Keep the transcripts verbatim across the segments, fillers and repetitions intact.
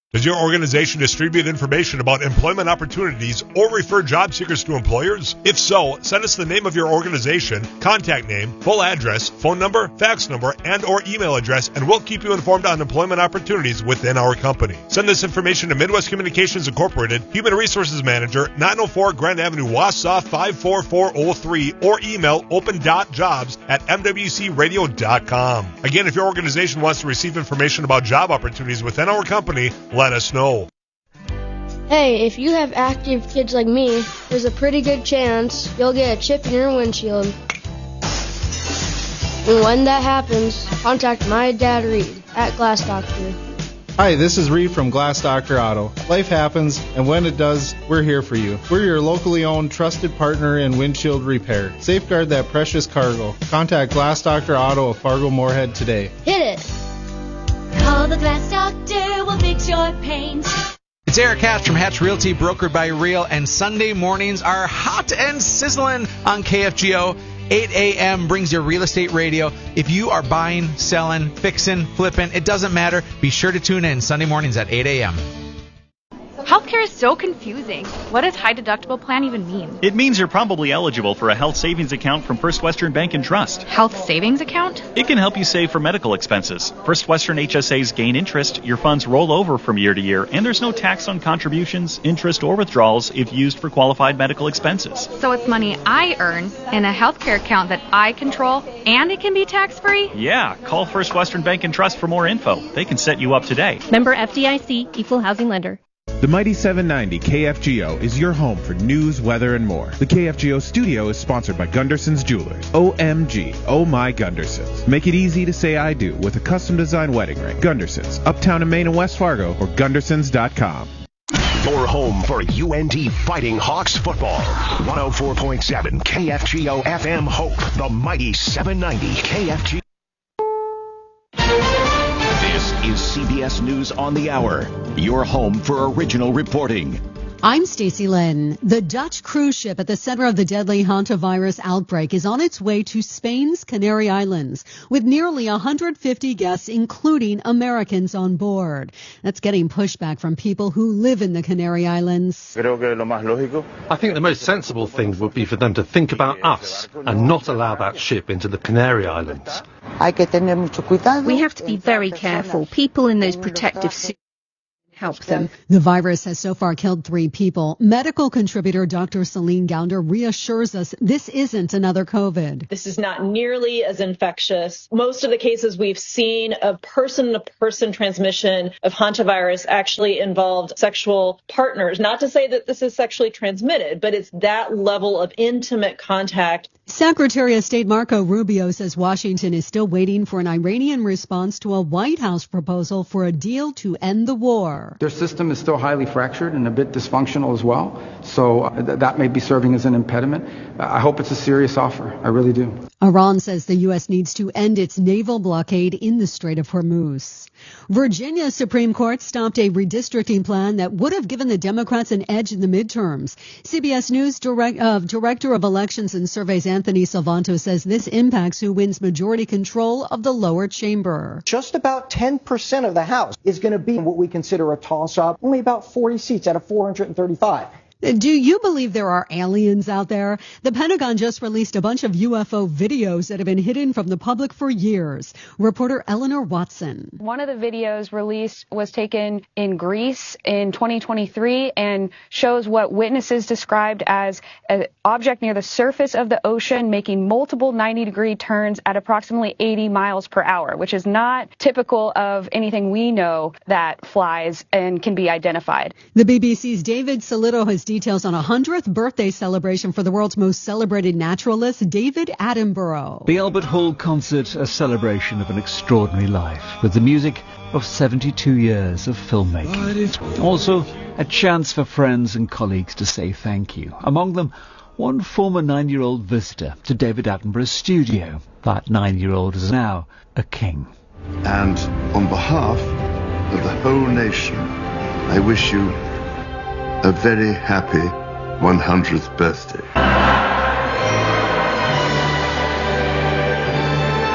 Does your organization distribute information about employment opportunities or refer job seekers to employers? If so, send us the name of your organization, contact name, full address, phone number, fax number, and or email address, and we'll keep you informed on employment opportunities within our company. Send this information to Midwest Communications Incorporated, Human Resources Manager, nine oh four Grand Avenue, Wausau five four four oh three, or email open dot jobs at m w c radio dot com. Again, if your organization wants to receive information about job opportunities within our company, let us know. Hey, if you have active kids like me, there's a pretty good chance you'll get a chip in your windshield. And when that happens, contact my dad Reed at Glass Doctor. Hi, this is Reed from Glass Doctor Auto. Life happens, and when it does, we're here for you. We're your locally owned, trusted partner in windshield repair. Safeguard that precious cargo. Contact Glass Doctor Auto of Fargo Moorhead today. Hit it! Call the Glass Doctor, we'll fix your paint. It's Eric Hatch from Hatch Realty, brokered by Real, and Sunday mornings are hot and sizzling on K F G O. eight a.m. brings your real estate radio. If you are buying, selling, fixing, flipping, it doesn't matter. Be sure to tune in Sunday mornings at eight a.m. Healthcare is so confusing. What does high deductible plan even mean? It means you're probably eligible for a health savings account from First Western Bank and Trust. Health savings account? It can help you save for medical expenses. First Western H S As gain interest, your funds roll over from year to year, and there's no tax on contributions, interest, or withdrawals if used for qualified medical expenses. So it's money I earn in a healthcare account that I control, and it can be tax-free? Yeah, call First Western Bank and Trust for more info. They can set you up today. Member F D I C, Equal Housing Lender. The Mighty seven ninety K F G O is your home for news, weather, and more. The K F G O studio is sponsored by Gunderson's Jewelers. O M G, oh my Gundersons. Make it easy to say I do with a custom-designed wedding ring. Gundersons, uptown in Maine and West Fargo, or gundersons dot com. Your home for U N T Fighting Hawks football. one oh four point seven K F G O F M Hope. The Mighty seven ninety K F G O. This is C B S News on the Hour, your home for original reporting. I'm Stacey Lynn. The Dutch cruise ship at the center of the deadly hantavirus outbreak is on its way to Spain's Canary Islands, with nearly one hundred fifty guests, including Americans, on board. That's getting pushback from people who live in the Canary Islands. I think the most sensible thing would be for them to think about us and not allow that ship into the Canary Islands. We have to be very careful. People in those protective suits help them. The virus has so far killed three people. Medical contributor Doctor Celine Gounder reassures us this isn't another COVID. This is not nearly as infectious. Most of the cases we've seen of person-to-person transmission of hantavirus actually involved sexual partners. Not to say that this is sexually transmitted, but it's that level of intimate contact. Secretary of State Marco Rubio says Washington is still waiting for an Iranian response to a White House proposal for a deal to end the war. Their system is still highly fractured and a bit dysfunctional as well, so uh, th- that may be serving as an impediment. I hope it's a serious offer. I really do. Iran says the U S needs to end its naval blockade in the Strait of Hormuz. Virginia's Supreme Court stopped a redistricting plan that would have given the Democrats an edge in the midterms. C B S News direct, uh, Director of Elections and Surveys Anthony Salvanto says this impacts who wins majority control of the lower chamber. Just about ten percent of the House is going to be what we consider a toss-up, only about forty seats out of four hundred thirty-five. Do you believe there are aliens out there? The Pentagon just released a bunch of U F O videos that have been hidden from the public for years. Reporter Eleanor Watson. One of the videos released was taken in Greece in twenty twenty-three and shows what witnesses described as an object near the surface of the ocean making multiple ninety degree turns at approximately eighty miles per hour, which is not typical of anything we know that flies and can be identified. The B B C's David Solito has details on a hundredth birthday celebration for the world's most celebrated naturalist, David Attenborough. The Albert Hall concert, a celebration of an extraordinary life, with the music of seventy-two years of filmmaking. Also, a chance for friends and colleagues to say thank you. Among them, one former nine-year-old visitor to David Attenborough's studio. That nine-year-old is now a king. And on behalf of the whole nation, I wish you a very happy one hundredth birthday.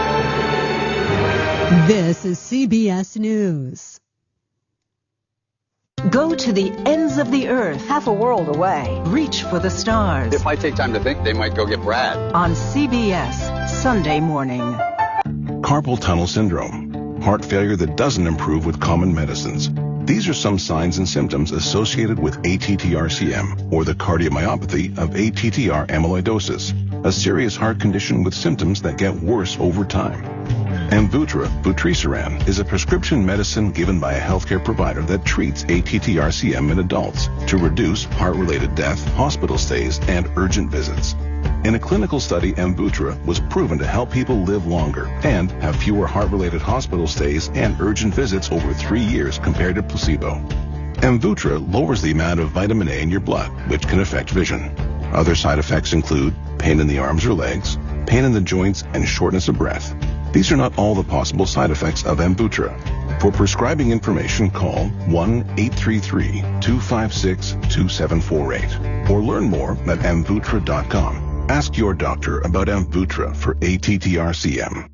This is C B S News. Go to the ends of the earth, half a world away. Reach for the stars. It might take time to think. They might go get Brad. On C B S, Sunday morning. Carpal tunnel syndrome, heart failure that doesn't improve with common medicines. These are some signs and symptoms associated with A T T R C M, or the cardiomyopathy of A T T R amyloidosis, a serious heart condition with symptoms that get worse over time. Amvuttra, vutrisiran, is a prescription medicine given by a healthcare provider that treats A T T R C M in adults to reduce heart-related death, hospital stays, and urgent visits. In a clinical study, Amvuttra was proven to help people live longer and have fewer heart-related hospital stays and urgent visits over three years compared to placebo. Amvuttra lowers the amount of vitamin A in your blood, which can affect vision. Other side effects include pain in the arms or legs, pain in the joints, and shortness of breath. These are not all the possible side effects of Amvuttra. For prescribing information, call one eight three three, two five six, two seven four eight or learn more at amvuttra dot com. Ask your doctor about Amvuttra for A T T R C M.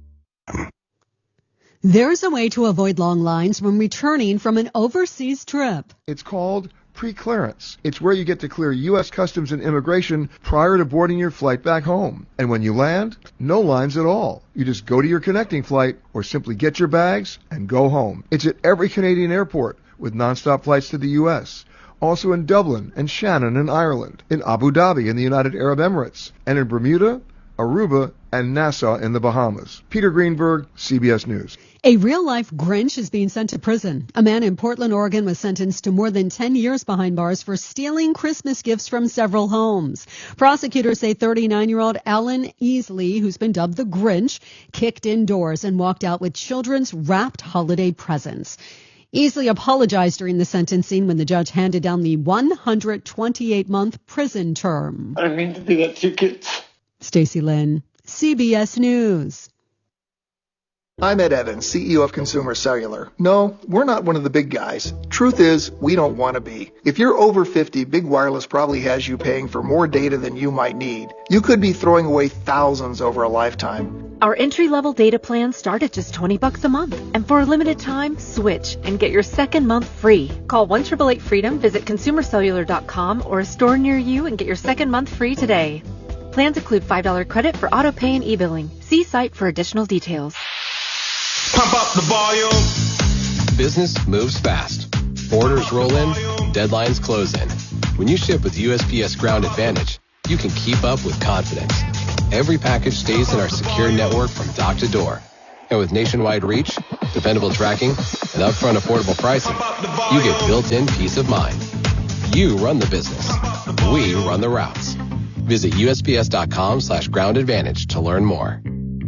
There's a way to avoid long lines when returning from an overseas trip. It's called pre-clearance. It's where you get to clear U S Customs and Immigration prior to boarding your flight back home. And when you land, no lines at all. You just go to your connecting flight or simply get your bags and go home. It's at every Canadian airport with nonstop flights to the U S Also in Dublin and Shannon in Ireland, in Abu Dhabi in the United Arab Emirates, and in Bermuda, Aruba, and Nassau in the Bahamas. Peter Greenberg, C B S News. A real-life Grinch is being sent to prison. A man in Portland, Oregon was sentenced to more than ten years behind bars for stealing Christmas gifts from several homes. Prosecutors say thirty-nine-year-old Alan Easley, who's been dubbed the Grinch, kicked indoors and walked out with children's wrapped holiday presents. Easley apologized during the sentencing when the judge handed down the one hundred twenty-eight month prison term. I didn't mean to do that to you kids. Stacey Lynn, C B S News. I'm Ed Evans, C E O of Consumer Cellular. No, we're not one of the big guys. Truth is, we don't want to be. If you're over fifty, Big Wireless probably has you paying for more data than you might need. You could be throwing away thousands over a lifetime. Our entry-level data plans start at just twenty bucks a month. And for a limited time, switch and get your second month free. Call one eight eight eight freedom, visit consumer cellular dot com or a store near you and get your second month free today. Plans include five dollars credit for auto pay and e-billing. See site for additional details. Pump up the volume. Business moves fast. Orders roll in, deadlines close in. When you ship with U S P S Ground Advantage, you can keep up with confidence. Every package stays in our secure network from dock to door. And with nationwide reach, dependable tracking, and upfront affordable pricing, you get built-in peace of mind. You run the business. We run the routes. Visit U S P S dot com slash ground advantage to learn more.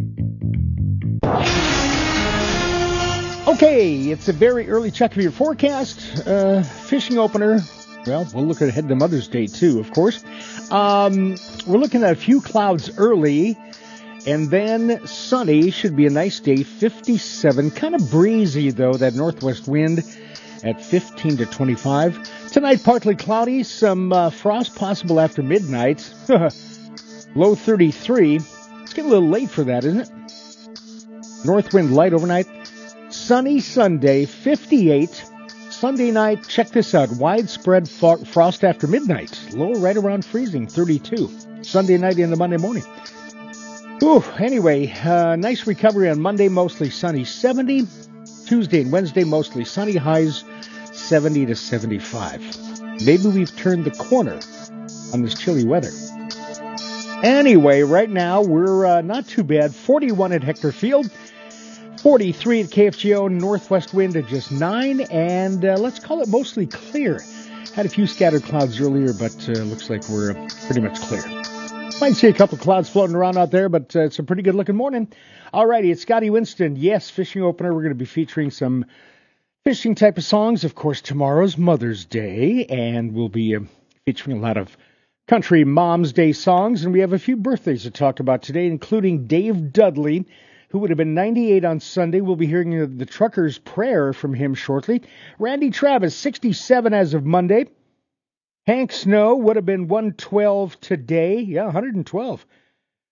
Okay, it's a very early check of your forecast. Uh, fishing opener. Well, we'll look ahead to Mother's Day, too, of course. Um, we're looking at a few clouds early, and then sunny. Should be a nice day, fifty-seven. Kind of breezy, though, that northwest wind at fifteen to twenty-five. Tonight, partly cloudy. Some uh, frost possible after midnight. Low thirty-three. It's getting a little late for that, isn't it? North wind light overnight. Sunny Sunday, fifty-eight. Sunday night, check this out. Widespread fo- frost after midnight. Low right around freezing, thirty-two. Sunday night into Monday morning. Ooh, anyway, uh, nice recovery on Monday, mostly sunny, seventy. Tuesday and Wednesday, mostly sunny, highs seventy to seventy-five. Maybe we've turned the corner on this chilly weather. Anyway, right now, we're uh, not too bad. forty-one at Hector Field. forty-three at K F G O, northwest wind at just nine, and uh, let's call it mostly clear. Had a few scattered clouds earlier, but uh, looks like we're uh, pretty much clear. Might see a couple of clouds floating around out there, but uh, it's a pretty good-looking morning. All righty, it's Scotty Winston. Yes, fishing opener. We're going to be featuring some fishing type of songs. Of course, tomorrow's Mother's Day, and we'll be uh, featuring a lot of country Mom's Day songs, and we have a few birthdays to talk about today, including Dave Dudley, who would have been ninety-eight on Sunday. We'll be hearing the, the Trucker's Prayer from him shortly. Randy Travis, sixty-seven as of Monday. Hank Snow would have been one twelve today. Yeah, one hundred twelve.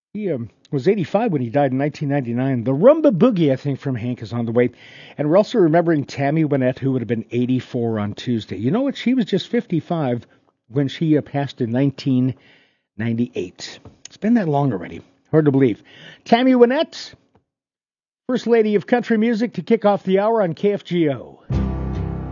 He um, was eighty-five when he died in nineteen ninety-nine. The Rumba Boogie, I think, from Hank is on the way. And we're also remembering Tammy Wynette, who would have been eighty-four on Tuesday. You know what? She was just fifty-five when she uh, passed in nineteen ninety-eight. It's been that long already. Hard to believe. Tammy Wynette, First Lady of Country Music, to kick off the hour on K F G O.